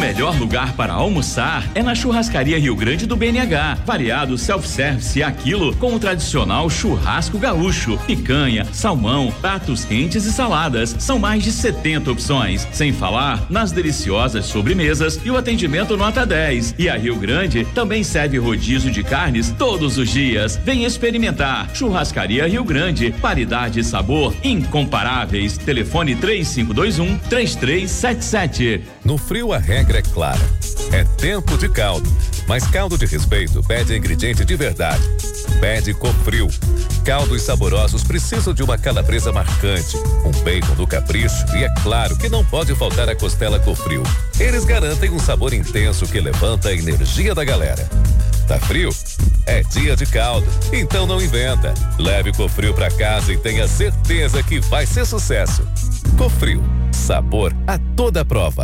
melhor lugar para almoçar é na Churrascaria Rio Grande do BNH. Variado self-service a quilo com o tradicional churrasco gaúcho, picanha, salmão, pratos quentes e saladas. São mais de 70 opções, sem falar nas deliciosas sobremesas e o atendimento nota 10. E a Rio Grande também serve rodízio de carnes todos os dias. Vem experimentar. Churrascaria Rio Grande, qualidade e sabor incomparáveis. Telefone 3521-3377. No frio a regra é clara. É tempo de caldo. Mas caldo de respeito pede ingrediente de verdade. Pede Cofrio. Caldos saborosos precisam de uma calabresa marcante, um bacon do capricho e é claro que não pode faltar a costela Cofrio. Eles garantem um sabor intenso que levanta a energia da galera. Tá frio? É dia de caldo, então não inventa. Leve Cofrio pra casa e tenha certeza que vai ser sucesso. Cofrio, sabor a toda prova.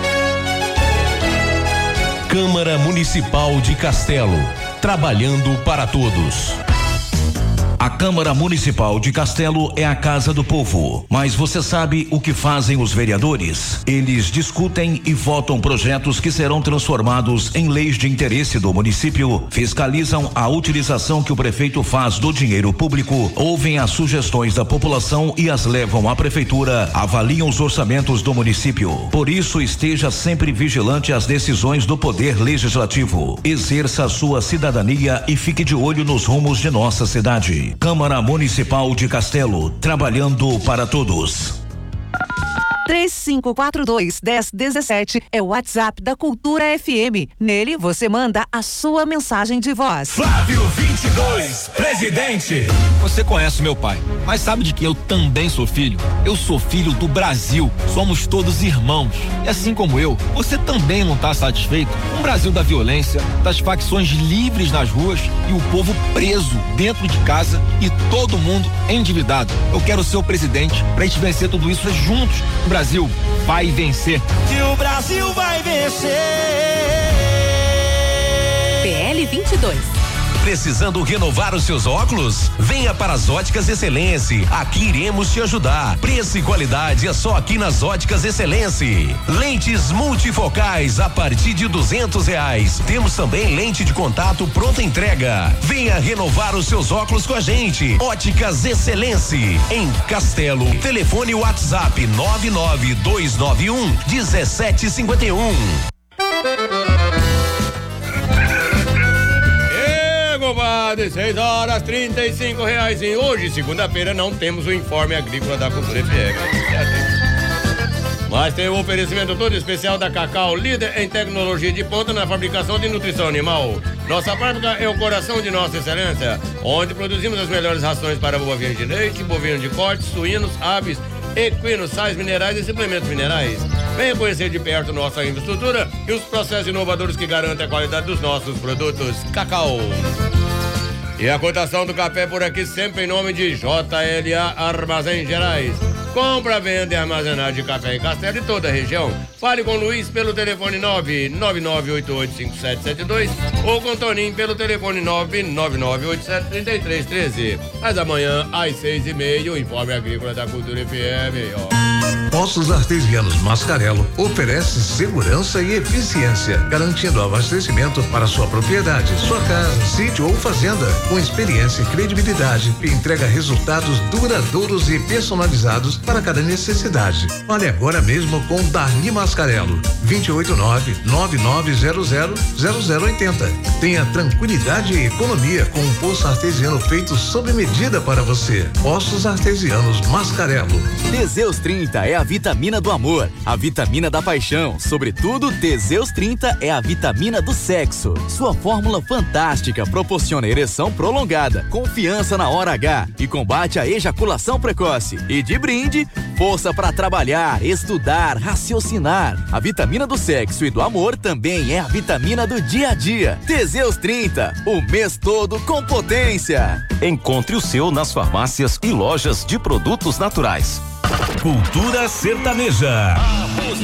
Câmara Municipal de Castelo, trabalhando para todos. A Câmara Municipal de Castelo é a casa do povo, mas você sabe o que fazem os vereadores? Eles discutem e votam projetos que serão transformados em leis de interesse do município, fiscalizam a utilização que o prefeito faz do dinheiro público, ouvem as sugestões da população e as levam à prefeitura, avaliam os orçamentos do município. Por isso, esteja sempre vigilante às decisões do Poder Legislativo. Exerça a sua cidadania e fique de olho nos rumos de nossa cidade. Câmara Municipal de Castelo, trabalhando para todos. 3542-1017 é o WhatsApp da Cultura FM. Nele você manda a sua mensagem de voz. Flávio 22, presidente. Você conhece meu pai, mas sabe de que eu também sou filho? Eu sou filho do Brasil. Somos todos irmãos. E assim como eu, você também não está satisfeito? Um Brasil da violência, das facções livres nas ruas e o povo preso dentro de casa e todo mundo endividado. Eu quero ser o presidente pra gente vencer tudo isso juntos. O Brasil vai vencer. Que o Brasil vai vencer. PL 22. Precisando renovar os seus óculos? Venha para as Óticas Excelência. Aqui iremos te ajudar. Preço e qualidade é só aqui nas Óticas Excelência. Lentes multifocais a partir de R$200. Temos também lente de contato pronta entrega. Venha renovar os seus óculos com a gente. Óticas Excelência em Castelo. Telefone WhatsApp 99291-1751. Compadre, 6h35. E hoje, segunda-feira, não temos o informe agrícola da Cultura FM. Mas tem o oferecimento todo especial da Cacau, líder em tecnologia de ponta na fabricação de nutrição animal. Nossa fábrica é o coração de nossa excelência, onde produzimos as melhores rações para bovinos de leite, bovinos de corte, suínos, aves, equinos, sais minerais e suplementos minerais. Venha conhecer de perto nossa infraestrutura e os processos inovadores que garantem a qualidade dos nossos produtos. Cacau. E a cotação do café por aqui sempre em nome de JLA Armazéns Gerais. Compra, venda e armazenagem de café em Castelo e toda a região. Fale com o Luiz pelo telefone 999885772 ou com o Toninho pelo telefone 999873313. Mas amanhã, às 6h30, o Informe Agrícola da Cultura FM, ó. Postos Artesianos Mascarello oferece segurança e eficiência, garantindo abastecimento para sua propriedade, sua casa, sítio ou fazenda, com experiência e credibilidade, e entrega resultados duradouros e personalizados para cada necessidade. Fale agora mesmo com Darli Mascarello, 289-9900-0080. Tenha tranquilidade e economia com um poço artesiano feito sob medida para você. Postos Artesianos Mascarello. Teseus 30 é a vitamina do amor, a vitamina da paixão. Sobretudo, Teseus 30 é a vitamina do sexo. Sua fórmula fantástica proporciona ereção prolongada, confiança na hora H e combate a ejaculação precoce. E de brinde, força para trabalhar, estudar, raciocinar. A vitamina do sexo e do amor também é a vitamina do dia a dia. Teseus 30, o mês todo com potência. Encontre o seu nas farmácias e lojas de produtos naturais. Cultura sertaneja.